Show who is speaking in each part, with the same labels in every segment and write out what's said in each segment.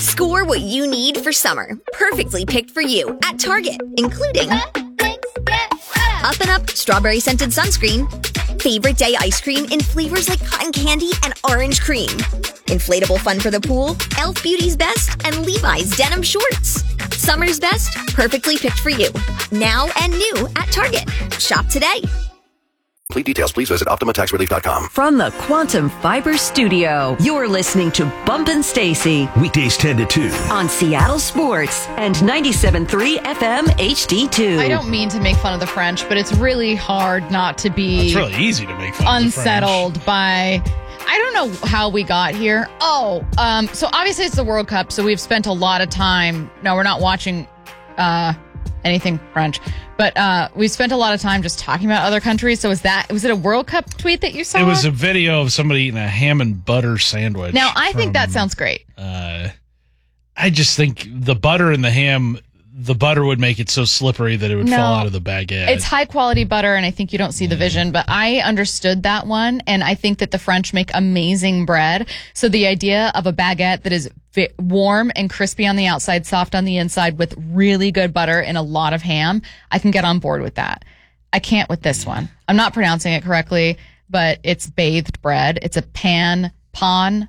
Speaker 1: Score what you need for summer. Perfectly picked for you at Target, including Up and Up Strawberry Scented Sunscreen, Favorite Day Ice Cream in flavors like cotton candy and orange cream, inflatable fun for the pool, Elf Beauty's Best, and Levi's Denim Shorts. Summer's best, perfectly picked for you. Now and new at Target. Shop today.
Speaker 2: Complete details, please visit OptimaTaxRelief.com.
Speaker 3: From the Quantum Fiber Studio, you're listening to Bumpin' Stacy
Speaker 4: Weekdays 10 to 2
Speaker 3: on Seattle Sports and 97.3 FM HD2.
Speaker 5: I don't mean to make fun of the French, but it's really hard not to be
Speaker 6: It's really easy to make fun
Speaker 5: unsettled
Speaker 6: of the
Speaker 5: by... I don't know how we got here. So obviously it's the World Cup, so we've spent a lot of time... No, we're not watching anything French, but we spent a lot of time just talking about other countries. So was it a World Cup tweet that you saw?
Speaker 6: It was a video of somebody eating a ham and butter sandwich.
Speaker 5: Now, I think that sounds great.
Speaker 6: I just think the butter and the ham... The butter would make it so slippery that it would fall out of the baguette.
Speaker 5: It's high quality butter, and I think you don't see the vision, but I understood that one, and I think that the French make amazing bread. So the idea of a baguette that is warm and crispy on the outside, soft on the inside, with really good butter and a lot of ham, I can get on board with that. I can't with this one. I'm not pronouncing it correctly, but it's bathed bread. It's a bagnat.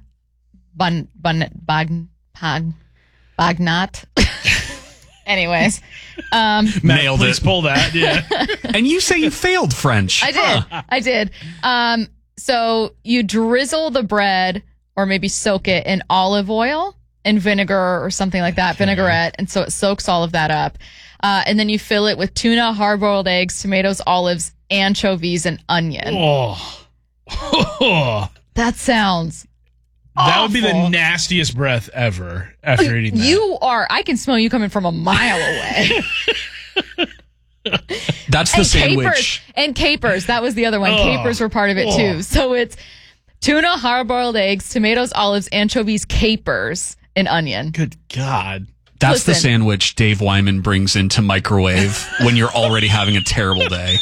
Speaker 5: Anyways,
Speaker 7: nailed
Speaker 6: please
Speaker 7: it.
Speaker 6: Pull that, yeah.
Speaker 7: And you say you failed French.
Speaker 5: I did. So you drizzle the bread, or maybe soak it in olive oil and vinegar or something like that, vinaigrette, and so it soaks all of that up. And then you fill it with tuna, hard-boiled eggs, tomatoes, olives, anchovies, and onion.
Speaker 6: Oh.
Speaker 5: That sounds
Speaker 6: That would be the
Speaker 5: awful.
Speaker 6: nastiest breath ever after eating that.
Speaker 5: I can smell you coming from a mile away.
Speaker 7: That's the sandwich.
Speaker 5: Capers. That was the other one. Capers were part of it too. So it's tuna, hard-boiled eggs, tomatoes, olives, anchovies, capers, and onion.
Speaker 6: Good God.
Speaker 7: That's the sandwich Dave Wyman brings into microwave when you're already having a terrible day.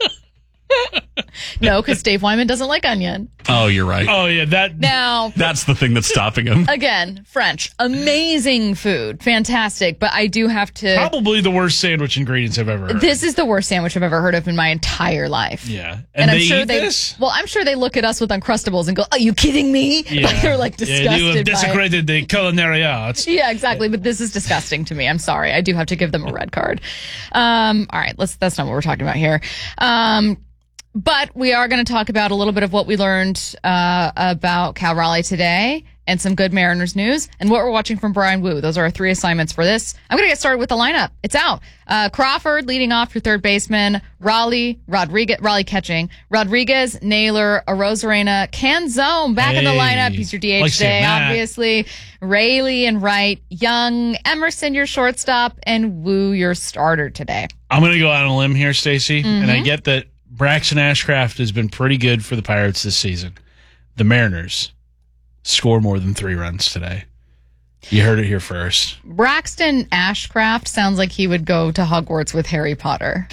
Speaker 5: No, because Dave Wyman doesn't like onion.
Speaker 7: Oh, you're right.
Speaker 6: Oh, yeah.
Speaker 7: That's the thing that's stopping him.
Speaker 5: Again, French. Amazing food. Fantastic. But I do have to...
Speaker 6: Probably the worst sandwich ingredients I've ever heard.
Speaker 5: This is the worst sandwich I've ever heard of in my entire life.
Speaker 6: Yeah.
Speaker 5: And
Speaker 6: they
Speaker 5: I'm sure
Speaker 6: eat this?
Speaker 5: Well, I'm sure they look at us with Uncrustables and go, "Are you kidding me?"
Speaker 6: Yeah.
Speaker 5: Like they're like disgusted
Speaker 6: Yeah, you have
Speaker 5: by it.
Speaker 6: desecrated the culinary arts.
Speaker 5: Yeah, exactly. But this is disgusting to me. I'm sorry. I do have to give them a red card. All right. That's not what we're talking about here. But we are going to talk about a little bit of what we learned about Cal Raleigh today and some good Mariners news and what we're watching from Brian Wu. Those are our 3 assignments for this. I'm going to get started with the lineup. It's out. Crawford leading off, your third baseman. Raleigh catching. Rodriguez, Naylor, Arozarena, Canzone back in the lineup. He's your DH today, obviously. Raley and right. Young, Emerson, your shortstop, and Wu, your starter today.
Speaker 6: I'm going to go out on a limb here, Stacey, and I get that Braxton Ashcraft has been pretty good for the Pirates this season. The Mariners score more than 3 runs today. You heard it here first.
Speaker 5: Braxton Ashcraft sounds like he would go to Hogwarts with Harry Potter.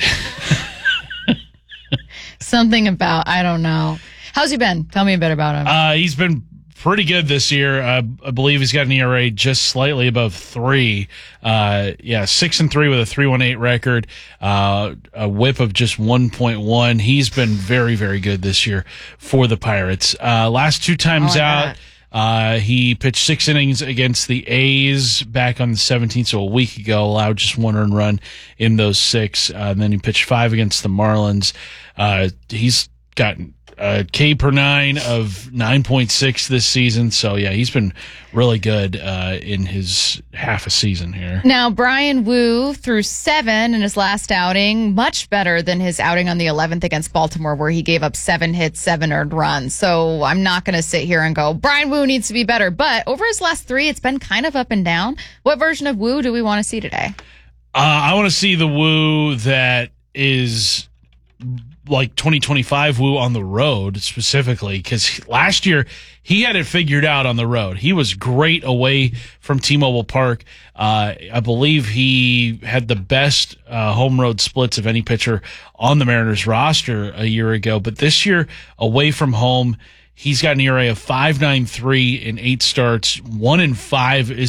Speaker 5: Something about, I don't know. How's he been? Tell me a bit about him.
Speaker 6: He's been pretty good this year. I believe he's got an ERA just slightly above 3. 6-3 with a 3.18 record. A whip of just 1.1. He's been very, very good this year for the Pirates. Last 2 times out, he pitched 6 innings against the A's back on the 17th, so a week ago, allowed just 1 earned run in those 6. And then he pitched 5 against the Marlins. He's gotten a K per 9 of 9.6 this season. So, yeah, he's been really good in his half a season here.
Speaker 5: Now, Brian Wu threw 7 in his last outing, much better than his outing on the 11th against Baltimore, where he gave up 7 hits, 7 earned runs. So I'm not going to sit here and go, Brian Wu needs to be better. But over his last 3, it's been kind of up and down. What version of Wu do we want to see today?
Speaker 6: I want to see the Wu that is like 2025 Wu on the road specifically, because last year he had it figured out on the road. He was great away from T-Mobile Park. I believe he had the best home road splits of any pitcher on the Mariners roster a year ago. But this year, away from home, he's got an ERA of 5.93 in 8 starts. 1-5 is